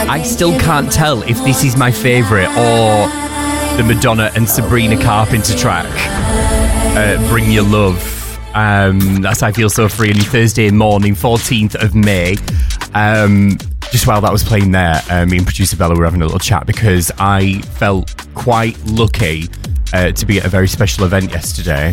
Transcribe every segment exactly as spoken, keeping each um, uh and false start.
I still can't tell if this is my favourite or the Madonna and Sabrina Carpenter track, uh, Bring Your Love. Um, that's I Feel So Free on Thursday morning, fourteenth of May. Um, just while that was playing there, uh, me and producer Bella were having a little chat because I felt quite lucky uh, to be at a very special event yesterday.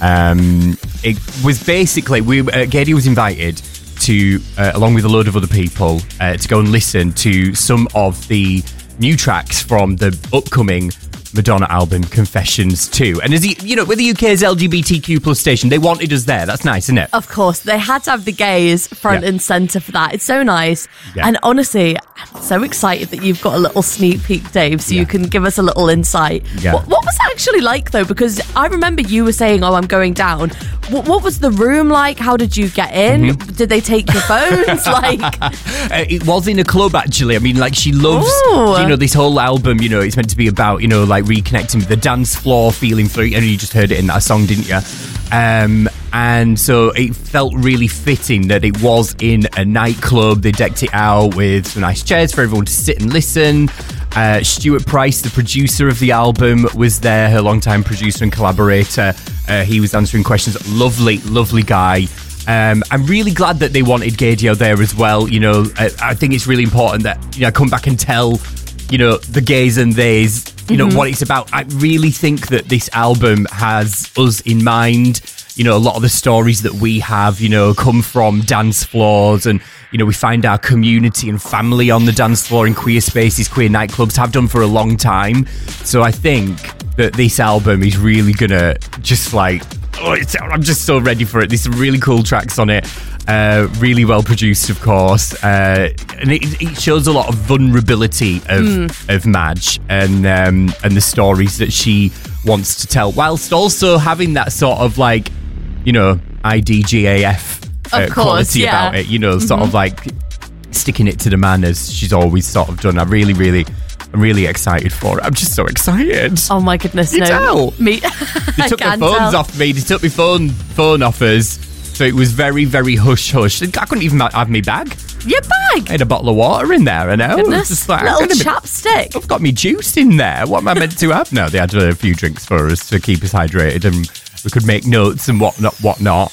Um, it was basically, we uh, Gady was invited to, uh, along with a load of other people, uh, to go and listen to some of the new tracks from the upcoming Madonna album Confessions two. And as he, you know, with the U K's L G B T Q plus station, they wanted us there. That's nice, isn't it? Of course, they had to have the gays front yeah. and centre for that. It's so nice. Yeah. And honestly, I'm so excited that you've got a little sneak peek, Dave, so yeah. you can give us a little insight. Yeah. What, what was it actually like, though? Because I remember you were saying, oh, I'm going down. What, what was the room like? How did you get in? Mm-hmm. Did they take your phones? like, uh, It was in a club, actually. I mean, like, she loves, Ooh. you know, this whole album, you know, it's meant to be about, you know, like, reconnecting with the dance floor, feeling free. And you just heard it in that song, didn't you? Um, and so it felt really fitting that it was in a nightclub. They decked it out with some nice chairs for everyone to sit and listen. Uh, Stuart Price, the producer of the album, was there, her longtime producer and collaborator. Uh, he was answering questions. Lovely, lovely guy. Um, I'm really glad that they wanted Gady out there as well. You know, I, I think it's really important that, you know, I come back and tell, you know, the gays and theys, you know, mm-hmm. what it's about. I really think that this album has us in mind. You know, a lot of the stories that we have, you know, come from dance floors, and, you know, we find our community and family on the dance floor in queer spaces, queer nightclubs, have done for a long time. So I think that this album is really gonna just like, oh, it's, I'm just so ready for it. There's some really cool tracks on it. Uh, really well produced, of course, uh, and it, it shows a lot of vulnerability of mm. of Madge and um, and the stories that she wants to tell, whilst also having that sort of like, you know, I D G A F uh, course, quality yeah. about it. You know, sort mm-hmm. of like sticking it to the man as she's always sort of done. I really, really. I'm really excited for it. I'm just so excited. Oh my goodness, you no. Tell. Me. They took their phones tell. off me. They took my phone phone off us. So it was very, very hush hush. I couldn't even have my bag. Your bag? I had a bottle of water in there, I know. Goodness, just like, little be, chapstick. I've got me juice in there. What am I meant to have? No, they had a few drinks for us to keep us hydrated, and we could make notes and whatnot, whatnot.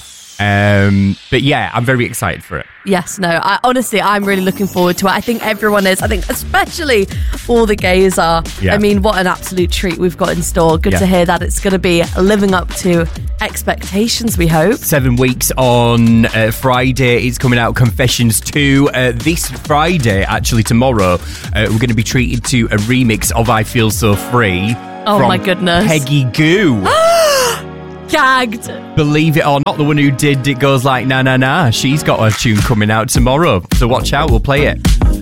Um, but yeah, I'm very excited for it. Yes, no, I, honestly, I'm really looking forward to it. I think everyone is. I think especially all the gays are. Yeah. I mean, what an absolute treat we've got in store. Good yeah. to hear that it's going to be living up to expectations, we hope. Seven weeks on uh, Friday. It's coming out, Confessions two. Uh, this Friday, actually tomorrow, uh, we're going to be treated to a remix of I Feel So Free. Oh from my goodness. Peggy Gou. Gagged. Believe it or not, the one who did It Goes Like Na Na Na, she's got her tune coming out tomorrow. So watch out, we'll play it.